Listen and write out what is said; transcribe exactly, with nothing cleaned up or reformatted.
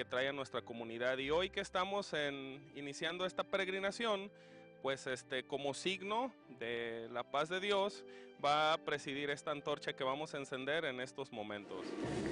trae a nuestra comunidad. Y hoy que estamos en, iniciando esta peregrinación, pues este, como signo de la paz de Dios, va a presidir esta antorcha que vamos a encender en estos momentos.